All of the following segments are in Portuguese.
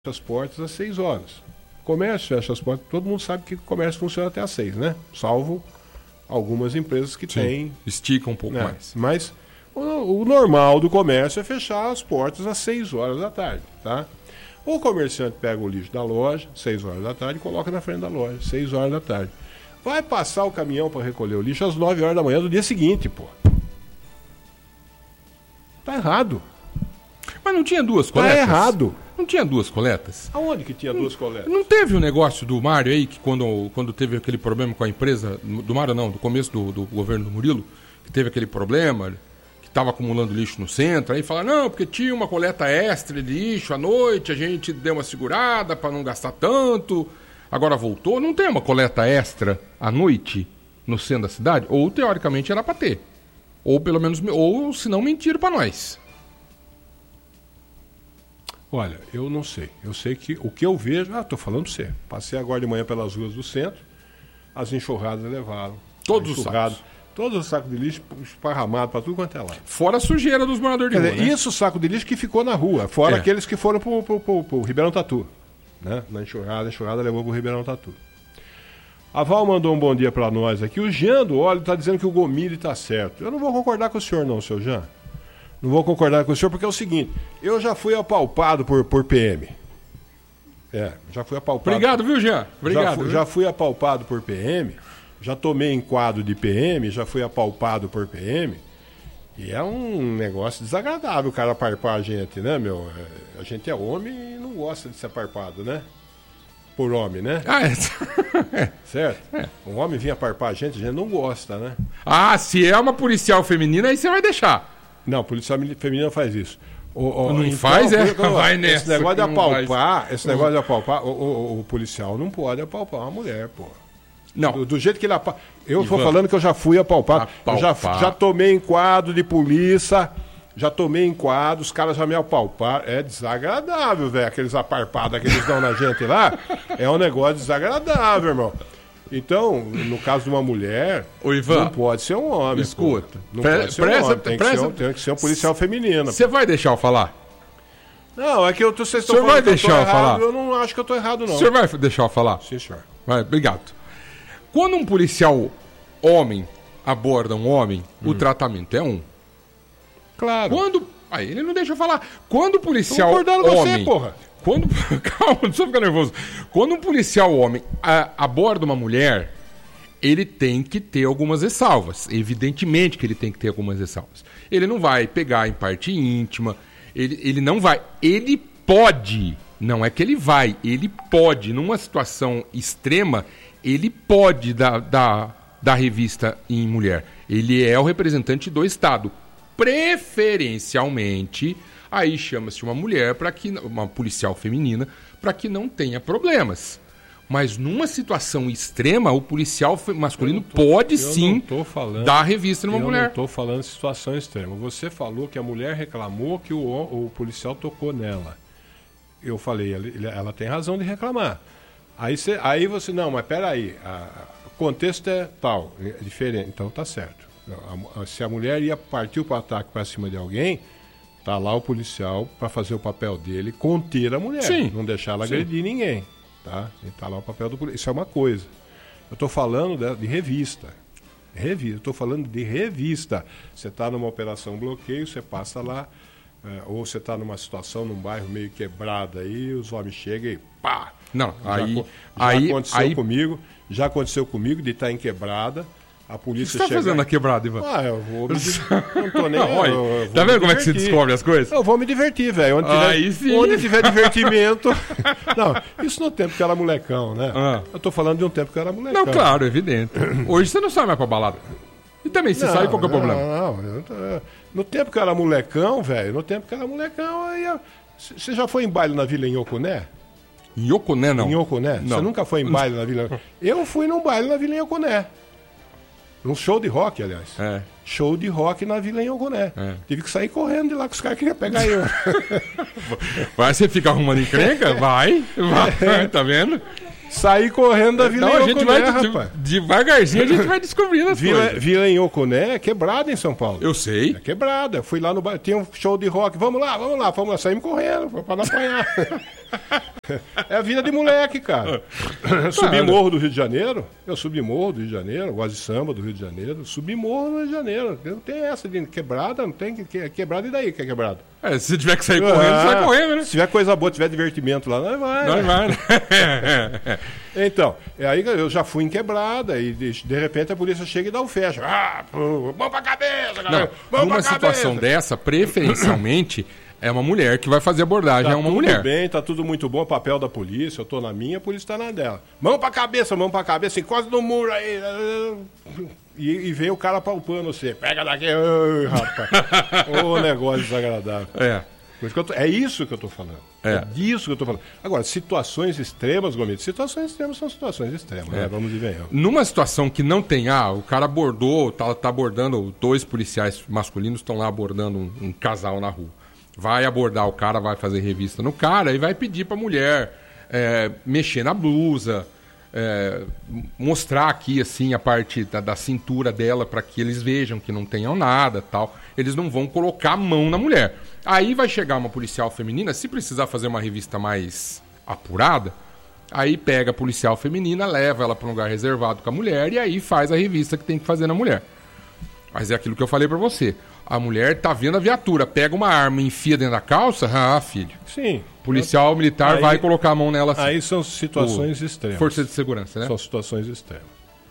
as portas às 6 horas. O comércio fecha as portas, todo mundo sabe que o comércio funciona até às 6, né? Salvo algumas empresas que têm... Esticam um pouco mais. Mas o normal do comércio é fechar as portas às 6 horas da tarde, tá? O comerciante pega o lixo da loja, 6 horas da tarde, e coloca na frente da loja, 6 horas da tarde. Vai passar o caminhão para recolher o lixo às 9 horas da manhã do dia seguinte, pô. Tá errado. Mas não tinha duas coletas? Tá errado. Não tinha duas coletas? Aonde que tinha duas coletas? Não teve o negócio do Mário aí, que quando teve aquele problema com a empresa, do Mário não, do começo do governo do Murilo, que teve aquele problema, que estava acumulando lixo no centro, aí falaram, não, porque tinha uma coleta extra de lixo à noite, a gente deu uma segurada para não gastar tanto, agora voltou. Não tem uma coleta extra à noite no centro da cidade? Ou, teoricamente, era para ter. Ou, pelo menos, ou se não, mentiram para nós. Olha, eu não sei. Eu sei que o que eu vejo... Estou falando para você. Passei agora de manhã pelas ruas do centro, as enxurradas levaram. Todos os sacos. Todos os sacos de lixo esparramados para tudo quanto é lado. Fora a sujeira dos moradores de rua, né? Isso, o saco de lixo que ficou na rua. Fora aqueles que foram para o Ribeirão Tatu. Né? Na enxurrada, a enxurrada levou para o Ribeirão Tatu. A Val mandou um bom dia para nós aqui. O Jean do Óleo está dizendo que o Gomide está certo. Eu não vou concordar com o senhor não, seu Jean. Não vou concordar com o senhor porque é o seguinte, eu já fui apalpado por PM. Já fui apalpado. Obrigado, viu, Jean? Obrigado. Já fui apalpado por PM, já tomei enquadro de PM, já fui apalpado por PM. E é um negócio desagradável o cara aparpar a gente, né, meu? A gente é homem e não gosta de ser aparpado, né? Por homem, né? Certo? Um homem vir aparpar a gente não gosta, né? Ah, se é uma policial feminina, aí você vai deixar. Não, policial feminina faz isso. Não então, faz, vai nessa. Esse negócio de apalpar, o policial não pode apalpar uma mulher, pô. Não. Do jeito que ele apalpa. Eu estou falando que eu já fui apalpado. Já tomei enquadro de polícia, os caras já me apalparam. É desagradável, velho. Aqueles aparpados que eles dão na gente lá, é um negócio desagradável, irmão. Então, no caso de uma mulher, Ivan, não pode ser um homem. Escuta. Não pode ser um homem. Tem que ser um policial feminino. Você vai deixar eu falar? Não, é que vocês estão falando que eu tô errado. Eu não acho que eu estou errado, não. O senhor vai deixar eu falar? Sim, senhor. Vai, obrigado. Quando um policial homem aborda um homem, o tratamento é um. Claro. Aí ele não deixa eu falar. Quando o policial homem... Tô concordando com você, porra. Calma, não precisa ficar nervoso. Quando um policial homem aborda uma mulher, ele tem que ter algumas ressalvas. Evidentemente que ele tem que ter algumas ressalvas. Ele não vai pegar em parte íntima, ele não vai. Ele pode, não é que ele vai, ele pode, numa situação extrema, ele pode dar revista em mulher. Ele é o representante do Estado. Preferencialmente... Aí chama-se uma mulher, uma policial feminina, para que não tenha problemas. Mas numa situação extrema, o policial masculino pode sim dar revista numa mulher. Eu não estou falando situação extrema. Você falou que a mulher reclamou que o policial tocou nela. Eu falei, ela tem razão de reclamar. Aí você, não, mas peraí, o contexto é tal, é diferente, então tá certo. Se a mulher ia partir para o ataque para cima de alguém... Tá lá o policial para fazer o papel dele, conter a mulher, não deixar ela agredir ninguém, tá? E tá lá o papel do policial. Isso é uma coisa. Eu tô falando de revista. Eu tô falando de revista. Você tá numa operação bloqueio, você passa lá, ou você tá numa situação, num bairro meio quebrado aí, os homens chegam e pá! Não, já aconteceu comigo de estar em quebrada. A polícia chega... O que você está fazendo na quebrada, Ivan? Eu vou me não tô nem... Tá vendo como é que se descobre as coisas? Eu vou me divertir, velho. Onde tiver divertimento... Não, isso no tempo que eu era molecão, né? Eu tô falando de um tempo que eu era molecão. Não, claro, evidente. Hoje você não sai mais pra balada. E também, você sai, qual que é o problema? Não. No tempo que eu era molecão, velho, aí você já foi em baile na Vila Inhocuné? Inhocuné, não. Inhocuné? Não. Você nunca foi em baile na Vila... Eu fui num baile na Vila Inhocuné. Um show de rock, aliás. Show de rock na Vila Inhocuné. Tive que sair correndo de lá que os caras queriam pegar eu. Vai, você fica arrumando encrenca? Vai, tá vendo? Saí correndo da Vila Iocuné, rapaz. Devagarzinho a gente vai descobrindo as coisas. Vila Iocuné é quebrada em São Paulo. Eu sei. É quebrada. Eu fui lá no bar, tinha um show de rock. Vamos lá. Saímos correndo, pra não apanhar. É a vida de moleque, cara. Subi morro do Rio de Janeiro. Eu subi morro do Rio de Janeiro, gosto de samba do Rio de Janeiro. Subi morro do Rio de Janeiro. Não tem essa de quebrada, não tem quebrada. E daí que é quebrada? Se tiver que sair correndo, você vai correndo, né? Se tiver coisa boa, tiver divertimento lá, nós vai. Nós vai, né? Então, aí eu já fui em quebrada e de repente a polícia chega e dá um fecha. Mão pra cabeça, galera. Numa situação dessa, preferencialmente, é uma mulher que vai fazer abordagem, é uma mulher. Tudo bem, tá tudo muito bom, papel da polícia, eu tô na minha, a polícia tá na dela. Mão pra cabeça, encosta no muro aí. E vem o cara palpando você. Pega daqui, rapaz. Ô, negócio desagradável. É isso que eu tô falando. É disso que eu tô falando. Agora, situações extremas, Gomes, situações extremas são situações extremas, né? Vamos ver. Numa situação que não tem, o cara abordou, tá abordando, 2 policiais masculinos estão lá abordando um casal na rua. Vai abordar o cara, vai fazer revista no cara e vai pedir pra mulher mexer na blusa, mostrar aqui assim a parte da cintura dela para que eles vejam que não tenham nada, tal. Eles não vão colocar a mão na mulher. Aí vai chegar uma policial feminina, se precisar fazer uma revista mais apurada, aí pega a policial feminina, leva ela para um lugar reservado com a mulher e aí faz a revista que tem que fazer na mulher. Mas é aquilo que eu falei para você. A mulher tá vendo a viatura, pega uma arma e enfia dentro da calça, filho. Sim. Policial militar vai colocar a mão nela assim. Aí são situações extremas. Força de segurança, né? São situações extremas.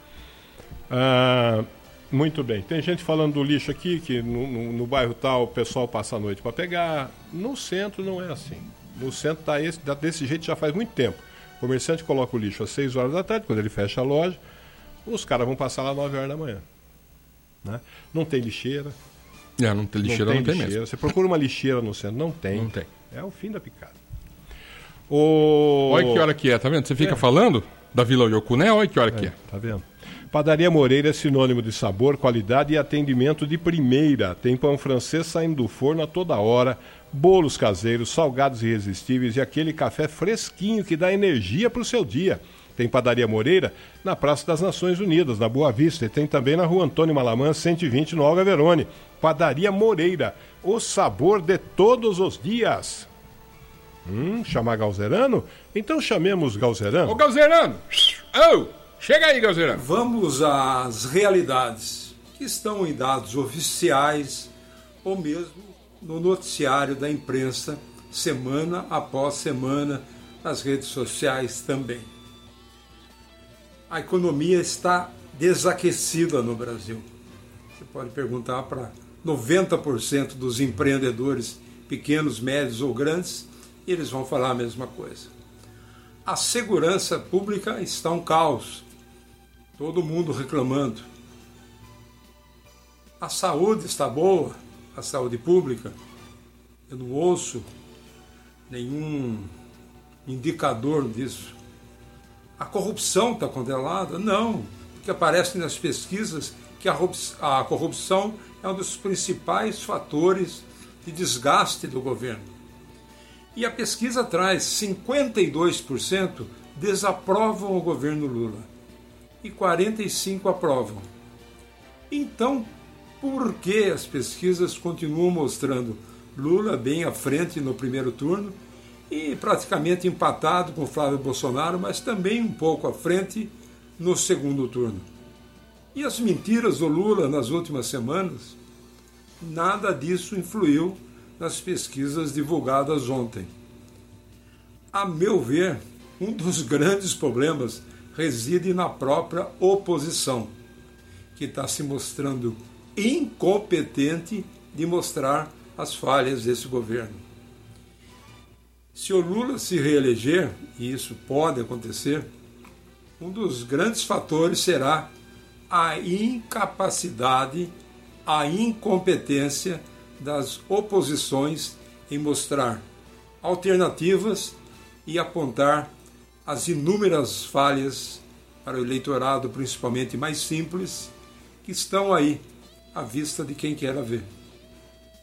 Muito bem. Tem gente falando do lixo aqui, que no bairro tal o pessoal passa a noite para pegar. No centro não é assim. No centro tá desse jeito já faz muito tempo. O comerciante coloca o lixo às 6 horas da tarde, quando ele fecha a loja. Os caras vão passar lá às 9 horas da manhã. Né? Não tem lixeira. Não tem lixeira, não tem mesmo. Você procura uma lixeira no centro, não tem. Não tem. É o fim da picada. Olha que hora que é, tá vendo? Você fica falando da Vila Iocuné, olha que hora que é. Tá vendo? Padaria Moreira é sinônimo de sabor, qualidade e atendimento de primeira. Tem pão francês saindo do forno a toda hora, bolos caseiros, salgados irresistíveis e aquele café fresquinho que dá energia para o seu dia. Tem Padaria Moreira na Praça das Nações Unidas, na Boa Vista, e tem também na Rua Antônio Malamã, 120, no Olga Verone. Padaria Moreira, o sabor de todos os dias. Chamar Galzerano? Então chamemos Galzerano. Ô, Galzerano! Chega aí, Galzerano. Vamos às realidades que estão em dados oficiais ou mesmo no noticiário da imprensa, semana após semana, nas redes sociais também. A economia está desaquecida no Brasil. Você pode perguntar para 90% dos empreendedores, pequenos, médios ou grandes, e eles vão falar a mesma coisa. A segurança pública está um caos. Todo mundo reclamando. A saúde está boa, a saúde pública. Eu não ouço nenhum indicador disso. A corrupção está controlada? Não, porque aparece nas pesquisas que a corrupção é um dos principais fatores de desgaste do governo. E a pesquisa traz 52% desaprovam o governo Lula e 45% aprovam. Então, por que as pesquisas continuam mostrando Lula bem à frente no primeiro turno e praticamente empatado com Flávio Bolsonaro, mas também um pouco à frente no segundo turno? E as mentiras do Lula nas últimas semanas? Nada disso influiu nas pesquisas divulgadas ontem. A meu ver, um dos grandes problemas reside na própria oposição, que está se mostrando incompetente de mostrar as falhas desse governo. Se o Lula se reeleger, e isso pode acontecer, um dos grandes fatores será a incapacidade, a incompetência das oposições em mostrar alternativas e apontar as inúmeras falhas para o eleitorado, principalmente mais simples, que estão aí à vista de quem quer ver.